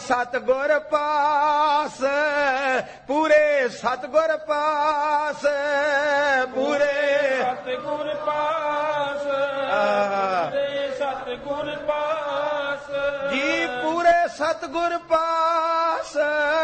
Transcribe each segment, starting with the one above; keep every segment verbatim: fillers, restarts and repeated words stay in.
सतगुर पास, पूरे सतगुर पास, पूरे सतगुर पास, पूरे सतगुर पास जी, पूरे सतगुर पास,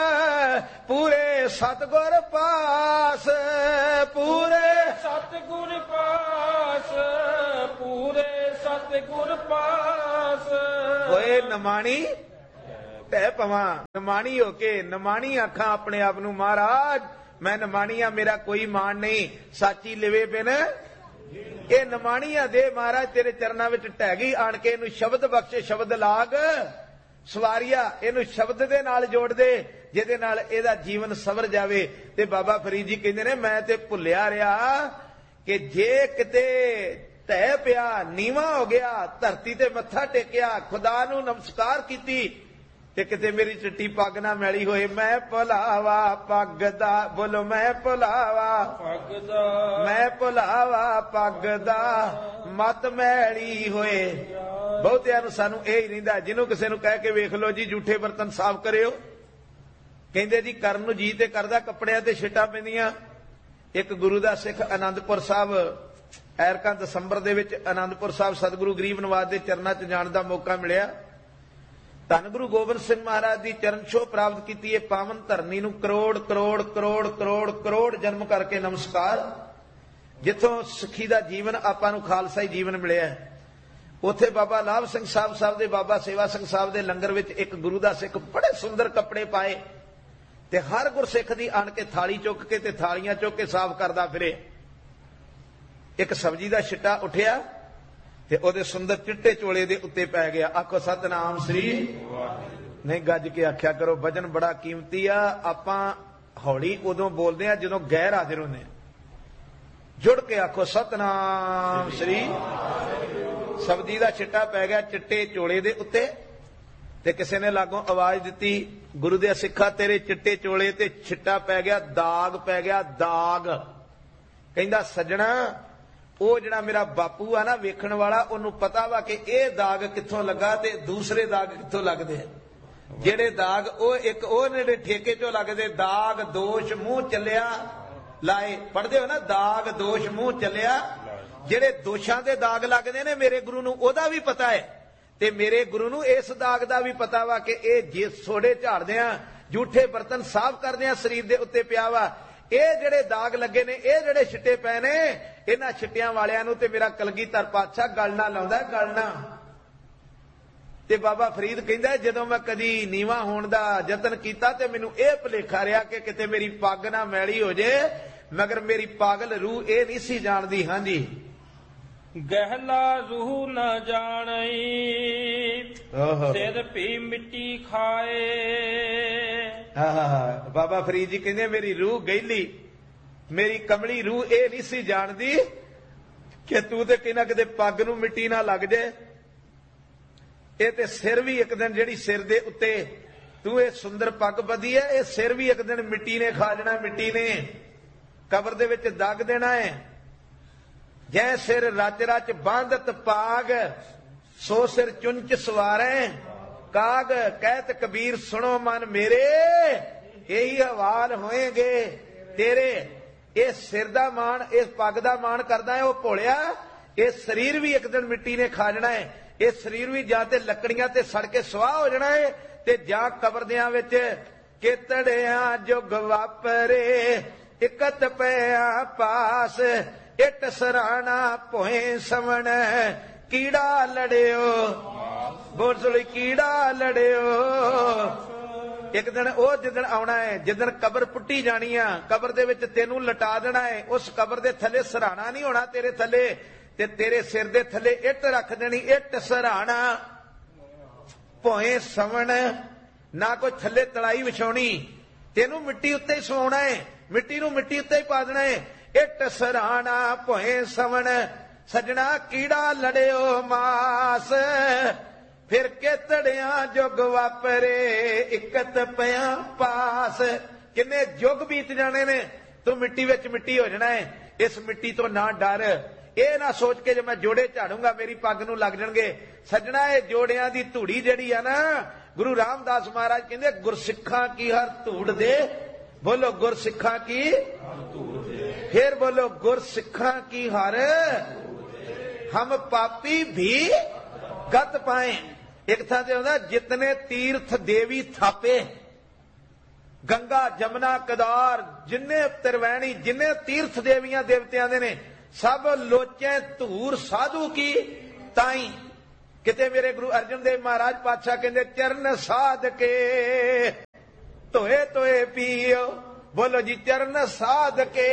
पूरे सतगुर पास, पूरे सतगुर पास, पूरे सतगुर पास। होए नमाणी ढह पवा, नमाणी होके नमाणी आखा अपने आप नूं महाराज मैं नमाणी आ, मेरा कोई मान नहीं, साची लिवे बिन ये नमाणिया दे महाराज तेरे चरणों में ढह गई, आण के इनू शब्द बख्शे, शब्द लाग सवारिया, इनू शब्द दे नाल जोड़ दे जिहदे नाल इहदा जीवन सवर जावे। ते बाबा फरीद जी कहंदे ने मैं ते भुलिया रहा कि जे किते ढह पिया, नीवा हो गया, धरती ते मत्था टेकिया, खुदा नू नमस्कार कीती ते किते मेरी चिट्टी पग ना मैली होए। मैं भुलावा पग दा, बोलो मैं भुलावा पग दा, मैं भुलावा पग दा, मत मैली होए। बहुतिਆਂ ਨੂੰ ਸਾਨੂੰ ਇਹ ਹੀ ਰਹਿੰਦਾ, ਜਿਹਨੂੰ ਕਿਸੇ ਨੂੰ ਕਹਿ ਕੇ ਵੇਖ ਲਓ ਜੀ ਝੂਠੇ ਬਰਤਨ ਸਾਫ਼ ਕਰਿਓ, ਕਹਿੰਦੇ ਜੀ ਕਰਨ ਨੂੰ ਜੀ ਤੇ ਕਰਦਾ, ਕੱਪੜਿਆਂ ਤੇ ਛਿੱਟਾਂ ਪੈਂਦੀਆਂ। ਇੱਕ ਗੁਰੂ ਦਾ ਸਿੱਖ ਆਨੰਦਪੁਰ ਸਾਹਿਬ ਐਰਕਾਂ ਦਸੰਬਰ ਦੇ ਵਿੱਚ ਆਨੰਦਪੁਰ ਸਾਹਿਬ ਸਤਿਗੁਰੂ ਗਰੀਬ ਨਿਵਾਜ ਦੇ ਚਰਨਾਂ 'ਚ ਜਾਣ ਦਾ ਮੌਕਾ ਮਿਲਿਆ। ਧੰਨ ਗੁਰੂ ਗੋਬਿੰਦ ਸਿੰਘ ਮਹਾਰਾਜ ਦੀ ਚਰਨ ਛੋਹ ਪ੍ਰਾਪਤ ਕੀਤੀ ਹੈ। ਪਾਵਨ ਧਰਨੀ ਨੂੰ ਕਰੋੜ ਕਰੋੜ ਕਰੋੜ ਕਰੋੜ ਕਰੋੜ ਜਨਮ ਕਰਕੇ ਨਮਸਕਾਰ। ਜਿੱਥੋਂ ਸਿੱਖੀ ਦਾ ਜੀਵਨ ਆਪਾਂ ਨੂੰ ਖਾਲਸਾਈ ਜੀਵਨ ਮਿਲਿਆ, ਉੱਥੇ ਬਾਬਾ ਲਾਭ ਸਿੰਘ ਸਾਹਿਬ ਸਾਹਿਬ ਦੇ, ਬਾਬਾ ਸੇਵਾ ਸਿੰਘ ਸਾਹਿਬ ਦੇ ਲੰਗਰ ਵਿੱਚ ਇੱਕ ਗੁਰੂ ਦਾ ਸਿੱਖ ਬੜੇ ਸੁੰਦਰ ਕੱਪੜੇ ਪਾਏ ਤੇ ਹਰ ਗੁਰਸਿੱਖ ਦੀ ਆਣ ਕੇ ਥਾਲੀ ਚੁੱਕ ਕੇ ਤੇ ਥਾਲੀਆਂ ਚੁੱਕ ਕੇ ਸਾਫ਼ ਕਰਦਾ ਫਿਰੇ। ਇੱਕ ਸਬਜ਼ੀ ਦਾ ਛਿੱਟਾ ਉੱਠਿਆ ਤੇ ਉਹਦੇ ਸੁੰਦਰ ਚਿੱਟੇ ਚੋਲੇ ਦੇ ਉੱਤੇ ਪੈ ਗਿਆ। ਆਖੋ ਸਤਨਾਮ ਸ੍ਰੀ ਨਹੀਂ, ਗੱਜ ਕੇ ਆਖਿਆ ਕਰੋ, ਵਜਨ ਬੜਾ ਕੀਮਤੀ ਆ। ਆਪਾਂ ਹੌਲੀ ਉਦੋਂ ਬੋਲਦੇ ਆ ਜਦੋਂ ਗੈਰ ਹਾਜ਼ਰ ਹੁੰਦੇ ਆ। ਜੁੜ ਕੇ ਆਖੋ ਸਤਨਾਮ ਸ੍ਰੀ। ਸਬਜ਼ੀ ਦਾ ਛਿੱਟਾ ਪੈ ਗਿਆ ਚਿੱਟੇ ਚੋਲੇ ਦੇ ਉੱਤੇ ਤੇ ਕਿਸੇ ਨੇ ਲਾਗੋਂ ਆਵਾਜ਼ ਦਿੱਤੀ, ਗੁਰੂ ਦੇ ਸਿੱਖਾ ਤੇਰੇ ਚਿੱਟੇ ਚੋਲੇ ਤੇ ਛਿੱਟਾ ਪੈ ਗਿਆ, ਦਾਗ ਪੈ ਗਿਆ, ਦਾਗ। ਕਹਿੰਦਾ ਸੱਜਣਾ, ਉਹ ਜਿਹੜਾ ਮੇਰਾ ਬਾਪੂ ਆ ਨਾ ਵੇਖਣ ਵਾਲਾ, ਉਹਨੂੰ ਪਤਾ ਵਾ ਕਿ ਇਹ ਦਾਗ ਕਿੱਥੋਂ ਲੱਗਾ ਤੇ ਦੂਸਰੇ ਦਾਗ ਕਿੱਥੋਂ ਲੱਗਦੇ ਆ। ਜਿਹੜੇ ਦਾਗ ਉਹ ਇੱਕ ਉਹ ਜਿਹੜੇ ਠੇਕੇ ਚੋਂ ਲੱਗਦੇ, ਦਾਗ ਦੋਸ਼ ਮੂੰਹ ਚੱਲਿਆ ਲਾਏ, ਪੜ੍ਹਦੇ ਹੋ ਨਾ, ਦਾਗ ਦੋਸ਼ ਮੂੰਹ ਚੱਲਿਆ। ਜਿਹੜੇ ਦੋਸ਼ਾਂ ਦੇ ਦਾਗ ਲੱਗਦੇ ਨੇ ਮੇਰੇ ਗੁਰੂ ਨੂੰ ਉਹਦਾ ਵੀ ਪਤਾ ਹੈ ਤੇ ਮੇਰੇ ਗੁਰੂ ਨੂੰ ਇਸ ਦਾਗ ਦਾ ਵੀ ਪਤਾ ਵਾ ਕਿ ਇਹ ਜੇ ਸੋਡੇ ਝਾੜਦੇ ਆ, ਝੂਠੇ ਬਰਤਨ ਸਾਫ਼ ਕਰਦੇ ਆ, ਸਰੀਰ ਦੇ ਉੱਤੇ ਪਿਆ ਵਾ। ਇਹ ਜਿਹੜੇ ਦਾਗ ਲੱਗੇ ਨੇ, ਇਹ ਜਿਹੜੇ ਛਿੱਟੇ ਪਏ ਨੇ, ਇਹਨਾਂ ਛਿੱਟਿਆਂ ਵਾਲਿਆਂ ਨੂੰ ਤੇ ਮੇਰਾ ਕਲਗੀਧਰ ਪਾਤਸ਼ਾਹ ਗਲ ਨਾ ਲਾਉਂਦਾ, ਗਲ ਨਾ। ਤੇ ਬਾਬਾ ਫਰੀਦ ਕਹਿੰਦਾ ਜਦੋਂ ਮੈਂ ਕਦੀ ਨੀਵਾਂ ਹੋਣ ਦਾ ਯਤਨ ਕੀਤਾ ਤੇ ਮੈਨੂੰ ਇਹ ਭੁਲੇਖਾ ਰਿਹਾ ਕਿ ਕਿਤੇ ਮੇਰੀ ਪੱਗ ਨਾ ਮੈਲੀ ਹੋ ਜੇ, ਮਗਰ ਮੇਰੀ ਪਾਗਲ ਰੂਹ ਇਹ ਨਹੀਂ ਸੀ ਜਾਣਦੀ। ਹਾਂਜੀ, ਗਹਿਲਾ ਰੂਹ ਨਾ ਜਾਣਈ, ਸਿਰ ਭੀ ਮਿੱਟੀ ਖਾਏ। ਹਾਂ, ਬਾਬਾ ਫਰੀਦ ਜੀ ਕਹਿੰਦੇ ਮੇਰੀ ਰੂਹ ਗਹਿਲੀ, ਮੇਰੀ ਕਮਲੀ ਰੂਹ ਇਹ ਨਹੀਂ ਸੀ ਜਾਣਦੀ ਕਿ ਤੂੰ ਤੇ ਕਿਨਾ ਕਿਤੇ ਪੱਗ ਨੂੰ ਮਿੱਟੀ ਨਾ ਲੱਗ ਜੇ। ਇਹ ਤੇ ਸਿਰ ਵੀ ਇੱਕ ਦਿਨ, ਜਿਹੜੀ ਸਿਰ ਦੇ ਉੱਤੇ ਤੂੰ ਇਹ ਸੁੰਦਰ ਪੱਗ ਬੱਧੀ ਹੈ, ਇਹ ਸਿਰ ਵੀ ਇੱਕ ਦਿਨ ਮਿੱਟੀ ਨੇ ਖਾ ਜਾਣਾ, ਮਿੱਟੀ ਨੇ ਕਬਰ ਦੇ ਵਿੱਚ ਦੱਗ ਦੇਣਾ ਹੈ। ਜੈ ਸਿਰ ਰਚ ਰਚ ਬਾਂਧਤ ਪਾਗ, ਸੋ ਸਿਰ ਚੁੰਚ ਸਵਾਰੈ ਕਾਗ। ਕਹਿਤ ਕਬੀਰ ਸੁਣੋ ਮਨ ਮੇਰੇ, ਇਹੀ ਹਵਾਲ ਹੋਏਗੇ ਤੇਰੇ। ਇਹ ਸਿਰ ਦਾ ਮਾਣ, ਇਸ ਪੱਗ ਦਾ ਮਾਣ ਕਰਦਾ ਹੈ ਉਹ ਭੋਲਿਆ, ਇਹ ਸਰੀਰ ਵੀ ਇੱਕ ਦਿਨ ਮਿੱਟੀ ਨੇ ਖਾ ਜਾਣਾ ਹੈ। ਇਹ ਸਰੀਰ ਵੀ ਜਾਂ ਤੇ ਲੱਕੜੀਆਂ ਤੇ ਸੜ ਕੇ ਸੁਆਹ ਹੋ ਜਾਣਾ ਹੈ ਤੇ ਜਾਂ ਕਬਰਦਿਆਂ ਵਿੱਚ ਕਿਤੜਿਆਂ ਜੁਗ ਵਾਪਰੇ, ਇਕਤ ਪਿਆ ਪਾਸ। ਇੱਟ ਸਰਾਣਾ ਭੋਏ ਸਵਣ, ਕੀੜਾ ਲੜਿਓ ਬੋਲ ਸੁਣੀ, ਕੀੜਾ ਲੜਿਓ। ਇੱਕ ਦਿਨ ਉਹ ਜਿੱਦਣ ਆਉਣਾ ਹੈ, ਜਿੱਦਣ ਕਬਰ ਪੁੱਟੀ ਜਾਣੀ ਆ, ਕਬਰ ਦੇ ਵਿੱਚ ਤੈਨੂੰ ਲਟਾ ਦੇਣਾ ਹੈ। ਉਸ ਕਬਰ ਦੇ ਥੱਲੇ ਸਰਾਣਾ ਨਹੀਂ ਹੋਣਾ ਤੇਰੇ ਥੱਲੇ, ਤੇ ਤੇਰੇ ਸਿਰ ਦੇ ਥੱਲੇ ਇੱਟ ਰੱਖ ਦੇਣੀ, ਇੱਟ ਸਰਾਣਾ ਭੋਏ ਸਵਣ। ਨਾ ਕੋਈ ਥੱਲੇ ਤਲਾਈ ਵਿਛਾਉਣੀ, ਤੈਨੂੰ ਮਿੱਟੀ ਉੱਤੇ ਹੀ ਸਵਾਉਣਾ ਹੈ, ਮਿੱਟੀ ਨੂੰ ਮਿੱਟੀ ਉੱਤੇ ਹੀ ਪਾ ਦੇਣਾ ਹੈ। ਇੱਟ ਸਰਾਣਾ ਭੋਏ ਸਵਣ, ਸਜਣਾ ਕੀੜਾ ਲੜਿਓ ਮਾਸ। ਫਿਰ ਕਿਤੜਿਆਂ ਜੁਗ ਵਾਪਰੇ, ਇਕਤ ਪਿਆ ਪਾਸ। ਕਿੰਨੇ ਯੁੱਗ ਬੀਤ ਜਾਣੇ ਨੇ, ਤੂੰ ਮਿੱਟੀ ਵਿੱਚ ਮਿੱਟੀ ਹੋ ਜਾਣਾ ਹੈ। ਇਸ ਮਿੱਟੀ ਤੋਂ ਨਾ ਡਰ, ਇਹ ਨਾ ਸੋਚ ਕੇ ਜੇ ਮੈਂ ਜੋੜੇ ਝਾੜੂੰਗਾ ਮੇਰੀ ਪੱਗ ਨੂੰ ਲੱਗ ਜਾਣਗੇ। ਸੱਜਣਾ, ਇਹ ਜੋੜਿਆਂ ਦੀ ਧੂੜੀ ਜਿਹੜੀ ਆ ਨਾ, ਗੁਰੂ ਰਾਮਦਾਸ ਮਹਾਰਾਜ ਕਹਿੰਦੇ ਗੁਰਸਿੱਖਾਂ ਕੀ ਹਰ ਧੂੜ ਦੇ, ਬੋਲੋ ਗੁਰਸਿੱਖਾਂ ਕੀ ਧੂੜ ਦੇ, ਫਿਰ ਬੋਲੋ ਗੁਰਸਿੱਖਾਂ ਕੀ ਹਰ ਹਮ ਪਾਪੀ ਵੀ ਗਤ ਪਾਏ। ਇੱਕ ਥਾਂ ਤੇ ਹੁੰਦਾ ਜਿਤਨੇ ਤੀਰਥ ਦੇਵੀ ਥਾਪੇ, ਗੰਗਾ ਜਮਨਾ ਕਦਾਰ ਜਿੰਨੇ ਤਿਰਵੈਣੀ ਜਿੰਨੇ ਤੀਰਥ ਦੇਵੀਆਂ ਦੇਵਤਿਆਂ ਦੇ ਨੇ ਸਭ ਲੋਚੇ ਧੂਰ ਸਾਧੂ ਕੀ ਤਾਈ। ਕਿਤੇ ਮੇਰੇ ਗੁਰੂ ਅਰਜਨ ਦੇਵ ਮਹਾਰਾਜ ਪਾਤਸ਼ਾਹ ਕਹਿੰਦੇ ਚਰਨ ਸਾਧ ਕੇ ਧੋਏ ਧੋਏ ਪੀਓ, ਬੋਲੋ ਜੀ ਚਰਨ ਸਾਧ ਕੇ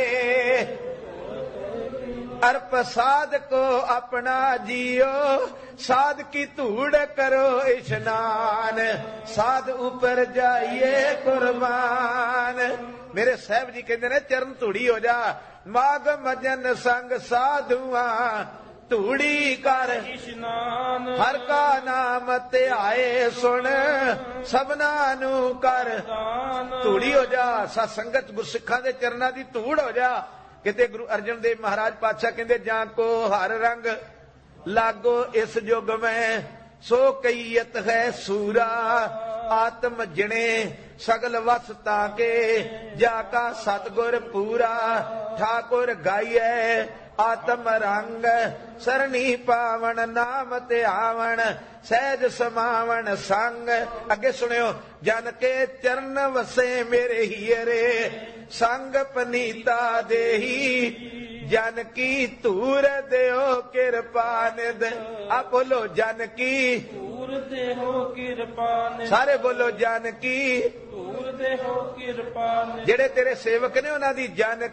ਅਰਪ ਸਾਧ ਕੋ ਆਪਣਾ ਜੀਓ, ਸਾਧ ਕੀ ਧੂੜ ਕਰੋ ਇਸ਼ਨਾਨ, ਸਾਧ ਉੱਪਰ ਜਾਈਏ ਕੁਰਬਾਨ। ਮੇਰੇ ਸਾਹਿਬ ਜੀ ਕਹਿੰਦੇ ਨੇ ਚਰਨ ਧੂੜੀ ਹੋ ਜਾ, ਮਾਗ ਮਜਨ ਸੰਗ ਸਾਧੂਆਂ ਧੂੜੀ ਕਰ ਇਸ਼ਨਾਨ, ਹਰ ਕਾ ਨਾਮ ਧਿਆਏ ਸੁਣ ਸਭਨਾ ਨੂੰ ਕਰ ਧੂੜੀ ਹੋ ਜਾ। ਸਤ ਸੰਗਤ ਗੁਰਸਿੱਖਾਂ ਦੇ ਚਰਨਾਂ ਦੀ ਧੂੜ ਹੋ ਜਾ। ਕਿਤੇ ਗੁਰੂ ਅਰਜਨ ਦੇਵ ਮਹਾਰਾਜ ਪਾਤਸ਼ਾਹ ਕਹਿੰਦੇ ਜਾਂ ਕੋ ਹਰ ਰੰਗ ਲਾਗੋ ਇਸ ਯੁਗ ਮੈਂ, ਸੋ ਕਈਅਤ ਹੈ ਸੂਰਾ ਆਤਮ ਜਿਣੇ ਸਗਲ ਵਸਤਾ ਕੇ, ਜਾ ਕਾ ਸਤਗੁਰ ਪੂਰਾ ਠਾਕੁਰ ਗਾਈਐ ਆਤਮ ਰੰਗ, ਸਰਣੀ ਪਾਵਨ ਨਾਮ ਧਿਆਵਣ ਸਹਿਜ ਸਮਾਵਣ ਸੰਗ। ਅੱਗੇ ਸੁਣਿਓ, ਜਨ ਕੇ ਚਰਨ ਵਸੇ ਮੇਰੇ ਹੀਰੇ, ਸੰਗ ਪਨੀਤਾ ਦੇਹੀ, ਜਨ ਕੀ ਧੂਰ ਦਿਓ ਕਿਰਪਾ ਨਿਧ। ਆ ਬੋਲੋ ਜਨ ਕੀ ਧੂਰ ਦੇਹੋ ਕਿਰਪਾ ਨਿਧ, ਸਾਰੇ ਬੋਲੋ ਜਨ ਕੀ ਧੂਰ ਦੇਹੋ ਕਿਰਪਾ ਨਿਧ। ਜਿਹੜੇ ਤੇਰੇ ਸੇਵਕ ਨੇ ਉਹਨਾਂ ਦੀ ਜਨ